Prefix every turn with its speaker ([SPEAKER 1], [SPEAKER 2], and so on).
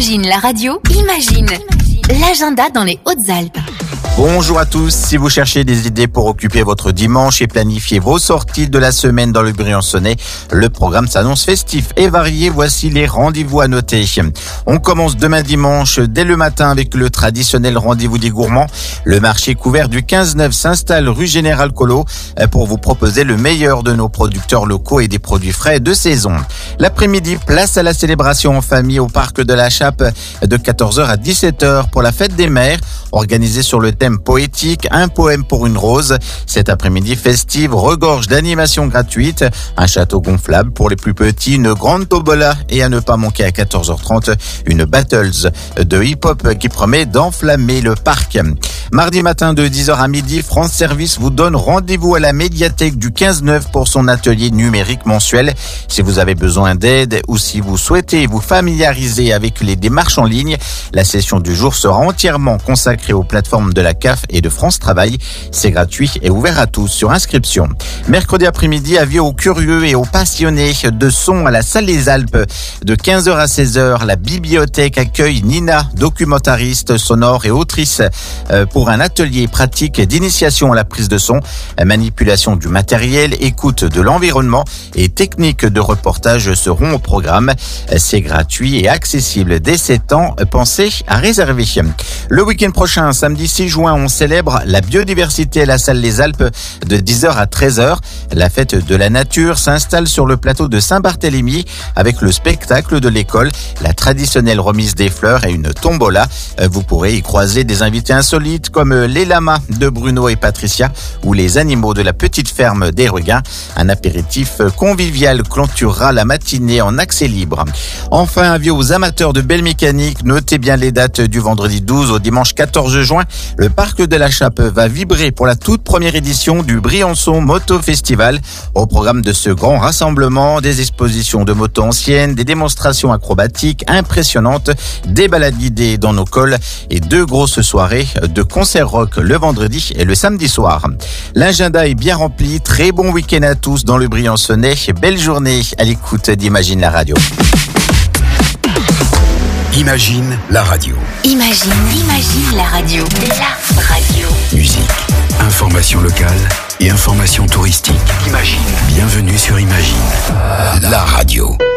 [SPEAKER 1] Imagine la radio, imagine l'agenda dans les Hautes-Alpes.
[SPEAKER 2] Bonjour à tous, si vous cherchez des idées pour occuper votre dimanche et planifier vos sorties de la semaine dans le Briançonnais, le programme s'annonce festif et varié, voici les rendez-vous à noter. On commence demain dimanche dès le matin avec le traditionnel rendez-vous des gourmands. Le marché couvert du 15-9 s'installe rue Général Collot pour vous proposer le meilleur de nos producteurs locaux et des produits frais de saison. L'après-midi, place à la célébration en famille au parc de la Chape de 14h à 17h pour la fête des mères, organisée sur le thème poétique, un poème pour une rose. Cet après-midi festive regorge d'animations gratuites, un château gonflable pour les plus petits, une grande tombola et à ne pas manquer à 14h30, une battles de hip-hop qui promet d'enflammer le parc. Mardi matin de 10h à midi, France Service vous donne rendez-vous à la médiathèque du 15-9 pour son atelier numérique mensuel. Si vous avez besoin d'aide ou si vous souhaitez vous familiariser avec les démarches en ligne, la session du jour sera entièrement consacrée aux plateformes de la CAF et de France Travail. C'est gratuit et ouvert à tous sur inscription. Mercredi après-midi, avis aux curieux et aux passionnés de son à la Salle des Alpes. De 15h à 16h, la bibliothèque accueille Nina, documentariste sonore et autrice, pour un atelier pratique d'initiation à la prise de son, manipulation du matériel, écoute de l'environnement et techniques de reportage seront au programme. C'est gratuit et accessible dès 7 ans. Pensez à réserver. Le week-end prochain, samedi 6 juin, on célèbre la biodiversité à la Salle des Alpes de 10h à 13h. La fête de la nature s'installe sur le plateau de Saint-Barthélemy avec le spectacle de l'école, la traditionnelle remise des fleurs et une tombola. Vous pourrez y croiser des invités insolites comme les lamas de Bruno et Patricia ou les animaux de la petite ferme des Reguins. Un apéritif convivial clôturera la matinée en accès libre. Enfin, avis aux amateurs de belle mécanique, notez bien les dates du vendredi 12 au dimanche 14 juin. Le parc de la Chape va vibrer pour la toute première édition du Briançon Moto Festival. Au programme de ce grand rassemblement, des expositions de motos anciennes, des démonstrations acrobatiques impressionnantes, des balades guidées dans nos cols et 2 grosses soirées de concert rock le vendredi et le samedi soir. L'agenda est bien rempli. Très bon week-end à tous dans le Briançonnais. Belle journée à l'écoute d'Imagine la radio.
[SPEAKER 3] Imagine la radio.
[SPEAKER 1] Imagine la radio. La radio.
[SPEAKER 3] Musique, information locale et information touristique. Imagine. Bienvenue sur Imagine, la radio.